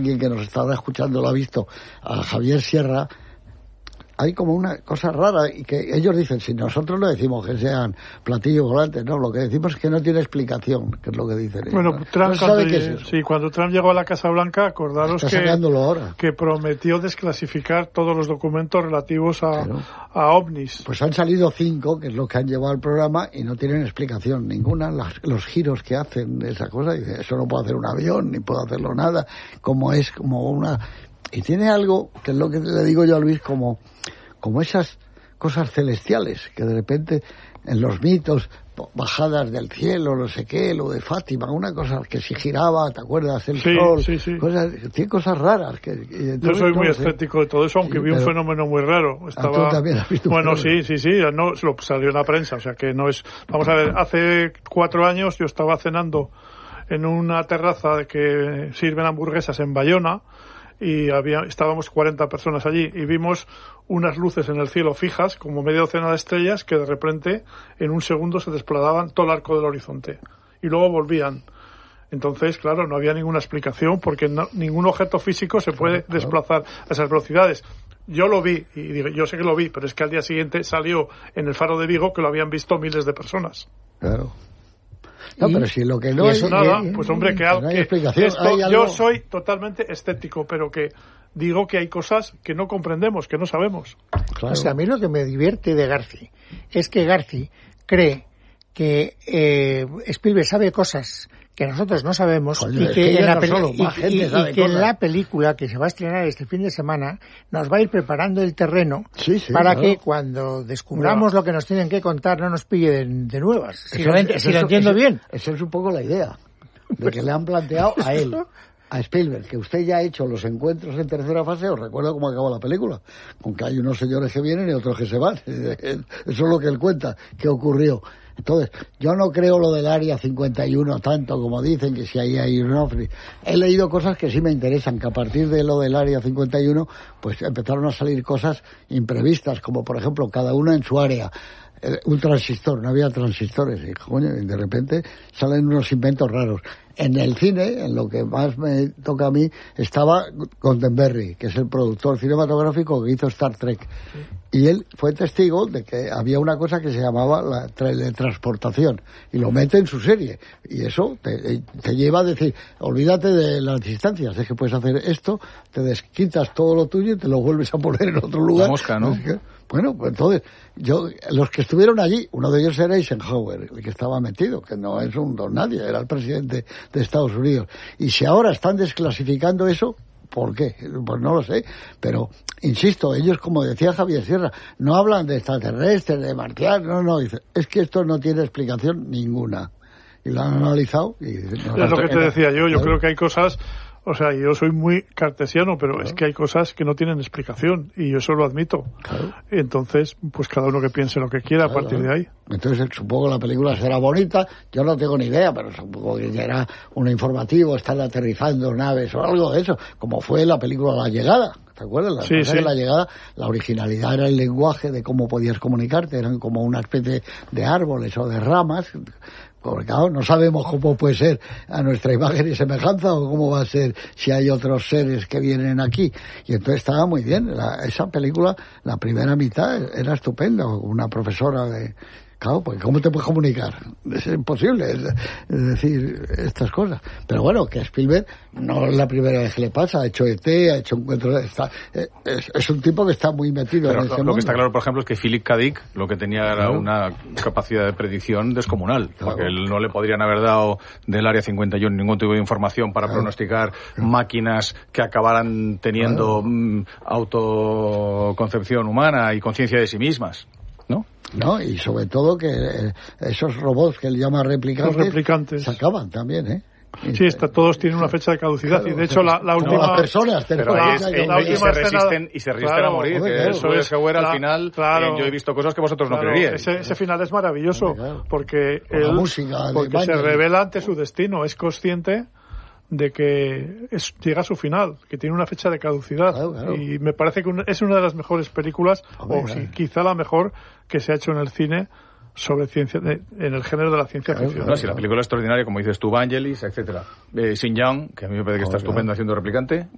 alguien que nos estará escuchando lo ha visto, a Javier Sierra, hay como una cosa rara y que ellos dicen, si nosotros no decimos que sean platillos volantes, no, lo que decimos es que no tiene explicación, que es lo que dicen ellos. Bueno, Trump, no cuando Trump llegó a la Casa Blanca, acordaros que prometió desclasificar todos los documentos relativos a ovnis. Pues han salido 5, que es lo que han llevado al programa, y no tienen explicación ninguna. Los giros que hacen de esa cosa, dice, eso no puede hacer un avión, ni puede hacerlo nada, como es como una... Y tiene algo, que es lo que le digo yo a Luis, como esas cosas celestiales, que de repente en los mitos, bajadas del cielo, no sé qué, lo de Fátima, una cosa que si giraba, ¿te acuerdas? El sol, sí. Tiene cosas raras. Yo soy muy escéptico de todo eso, aunque vi un fenómeno muy raro. ¿Tú también has visto? Bueno, sí, no, lo salió en la prensa, o sea que no es... Vamos a ver, hace 4 años yo estaba cenando en una terraza que sirven hamburguesas en Bayona, y estábamos 40 personas allí y vimos unas luces en el cielo fijas, como media docena de estrellas, que de repente en un segundo se desplazaban todo el arco del horizonte y luego volvían. Entonces, claro, no había ninguna explicación porque ningún objeto físico se puede desplazar a esas velocidades. Yo lo vi, y digo, yo sé que lo vi, pero es que al día siguiente salió en el Faro de Vigo que lo habían visto miles de personas. Claro. No, pero si lo que no es nada, pues hombre, no hay explicación. Yo soy totalmente escéptico, pero que digo que hay cosas que no comprendemos, que no sabemos. Claro. O sea, a mí lo que me divierte de Garci es que Garci cree que Spielberg sabe cosas que nosotros no sabemos. Joder, y que, en la película que se va a estrenar este fin de semana nos va a ir preparando el terreno para que cuando descubramos lo que nos tienen que contar no nos pille de nuevas. Si lo entiendo bien. Esa es un poco la idea de que le han planteado a él, a Spielberg, que usted ya ha hecho los encuentros en tercera fase. Os recuerdo cómo acabó la película, con que hay unos señores que vienen y otros que se van. Eso es lo que él cuenta, que ocurrió. Entonces, yo no creo lo del Área 51 tanto como dicen, que si ahí hay un ovni. He leído cosas que sí me interesan, que a partir de lo del Área 51, pues empezaron a salir cosas imprevistas, como por ejemplo, cada uno en su área. Un transistor, no había transistores, y coño, y de repente salen unos inventos raros. En el cine, en lo que más me toca a mí, estaba Roddenberry, que es el productor cinematográfico que hizo Star Trek. Y él fue testigo de que había una cosa que se llamaba la teletransportación, y lo mete en su serie. Y eso te lleva a decir, olvídate de las distancias, es que puedes hacer esto, te desquitas todo lo tuyo y te lo vuelves a poner en otro lugar. La mosca, ¿no? Bueno, pues entonces, los que estuvieron allí, uno de ellos era Eisenhower, el que estaba metido, que no es un don nadie, era el presidente de Estados Unidos. Y si ahora están desclasificando eso, ¿por qué? Pues no lo sé, pero insisto, ellos, como decía Javier Sierra, no hablan de extraterrestres, de marcianos, no, dicen, es que esto no tiene explicación ninguna. Y lo han analizado y dicen, no, es lo que te decía yo creo que hay cosas... O sea, yo soy muy cartesiano, pero es que hay cosas que no tienen explicación, y yo eso lo admito. Claro. Entonces, pues cada uno que piense lo que quiera a partir de ahí. Entonces, supongo que la película será bonita, yo no tengo ni idea, pero supongo que será un informativo, están aterrizando naves o algo de eso, como fue la película La Llegada. ¿Te acuerdas? Sí. La Llegada, la originalidad era el lenguaje de cómo podías comunicarte, eran como una especie de árboles o de ramas. Porque claro, no sabemos cómo puede ser a nuestra imagen y semejanza, o cómo va a ser si hay otros seres que vienen aquí. Y entonces estaba muy bien. Esa película, la primera mitad era estupenda. Una profesora de... Claro, porque ¿cómo te puedes comunicar? Es imposible, es decir, estas cosas. Pero bueno, que Spielberg no es la primera vez que le pasa, ha hecho E.T., ha hecho encuentros... Es un tipo que está muy metido en ese mundo. Lo que está claro, por ejemplo, es que Philip K. Dick lo que tenía era una capacidad de predicción descomunal, porque él no le podrían haber dado del Área 51 ningún tipo de información para pronosticar máquinas que acabaran teniendo autoconcepción humana y conciencia de sí mismas, ¿no? No, y sobre todo que esos robots que él llama replicantes se acaban también, ¿eh? Sí, todos tienen una fecha de caducidad, claro, y de hecho la última... Las personas, y se resisten a morir. Eso es que al final, yo he visto cosas que vosotros no creeríais. Ese final es maravilloso, porque él se revela ante su destino, es consciente de que llega a su final, que tiene una fecha de caducidad. Claro. Y me parece que es una de las mejores películas, quizá la mejor que se ha hecho en el cine sobre ciencia, en el género de la ciencia ficción. No, si la película es extraordinaria, como dices tú, Vangelis, etcétera. Sin Young, que a mí me parece que está estupendo haciendo replicante.